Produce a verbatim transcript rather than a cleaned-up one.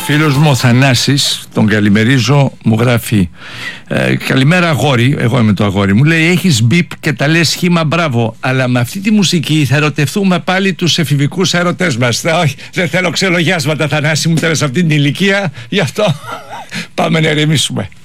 Φίλος μου ο Θανάσης, τον καλημερίζω, μου γράφει ε, καλημέρα αγόρι, εγώ είμαι το αγόρι μου, λέει έχεις μπιπ και τα λες σχήμα μπράβο, αλλά με αυτή τη μουσική θα ερωτευτούμε πάλι τους εφηβικούς ερωτές μας. Όχι, δεν θέλω ξελογιάσματα Θανάση μου τώρα σε αυτή την ηλικία, γι' αυτό πάμε να ηρεμήσουμε.